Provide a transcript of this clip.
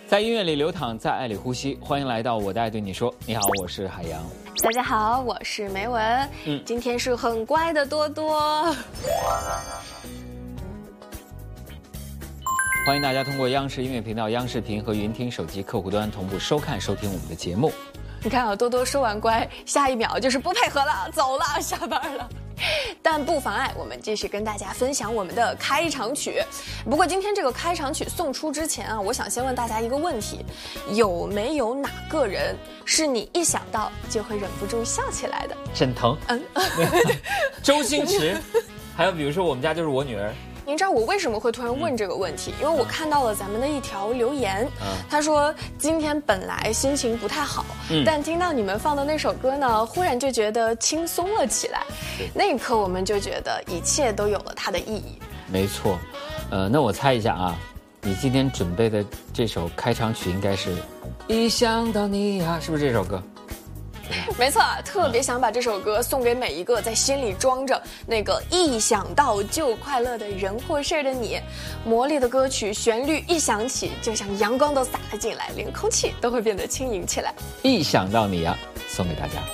在音乐里流淌，在爱里呼吸。欢迎来到我的爱对你说。你好，我是海洋。 大家好，我是梅文。今天是很乖的多多。 欢迎大家通过央视音乐频道、央视频和云听手机客户端同步收看收听我们的节目。 你看啊，多多说完乖，下一秒就是不配合了，走了，下班了。但不妨碍我们继续跟大家分享我们的开场曲。不过今天这个开场曲送出之前啊，我想先问大家一个问题：有没有哪个人是你一想到就会忍不住笑起来的？ 沈腾，周星驰，还有比如说我们家就是我女儿。 您知道我为什么会突然问这个问题？因为我看到了咱们的一条留言，他说今天本来心情不太好，但听到你们放的那首歌呢，忽然就觉得轻松了起来。那一刻我们就觉得一切都有了它的意义。 没错，那我猜一下啊，你今天准备的这首开场曲应该是《一想到你啊》，是不是这首歌？ 没错，特别想把这首歌送给每一个在心里装着那个一想到就快乐的人或事的你。魔力的歌曲旋律一响起，就像阳光都洒了进来，连空气都会变得轻盈起来。 一想到你啊，送给大家。